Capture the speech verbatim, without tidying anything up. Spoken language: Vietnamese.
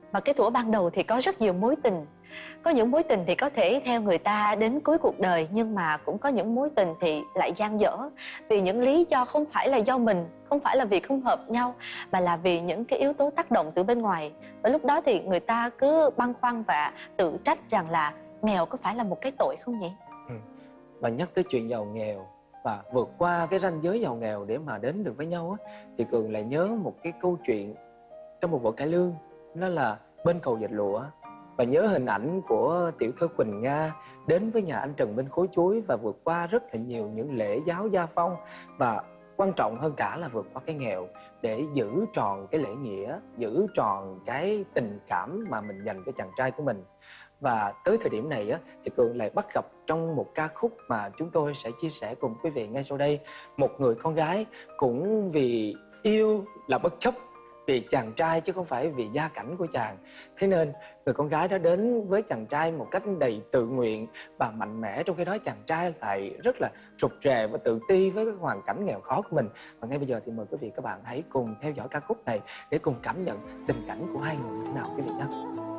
Và cái thuở ban đầu thì có rất nhiều mối tình. Có những mối tình thì có thể theo người ta đến cuối cuộc đời, nhưng mà cũng có những mối tình thì lại dang dở vì những lý do không phải là do mình, không phải là vì không hợp nhau, mà là vì những cái yếu tố tác động từ bên ngoài. Và lúc đó thì người ta cứ băn khoăn và tự trách rằng là nghèo có phải là một cái tội không nhỉ? Ừ. Và nhắc tới chuyện giàu nghèo và vượt qua cái ranh giới giàu nghèo để mà đến được với nhau á, thì Cường lại nhớ một cái câu chuyện trong một vở cải lương, nó là Bên cầu dệt lụa. Và nhớ hình ảnh của tiểu thơ Quỳnh Nga đến với nhà anh Trần bên khối chuối và vượt qua rất là nhiều những lễ giáo gia phong, và quan trọng hơn cả là vượt qua cái nghèo để giữ tròn cái lễ nghĩa, giữ tròn cái tình cảm mà mình dành cho chàng trai của mình. Và tới thời điểm này á, thì Cường lại bắt gặp trong một ca khúc mà chúng tôi sẽ chia sẻ cùng quý vị ngay sau đây, một người con gái cũng vì yêu là bất chấp vì chàng trai chứ không phải vì gia cảnh của chàng. Thế nên người con gái đã đến với chàng trai một cách đầy tự nguyện và mạnh mẽ, trong khi đó chàng trai lại rất là rụt rè và tự ti với cái hoàn cảnh nghèo khó của mình. Và ngay bây giờ thì mời quý vị các bạn hãy cùng theo dõi ca khúc này để cùng cảm nhận tình cảnh của hai người như thế nào quý vị nhé.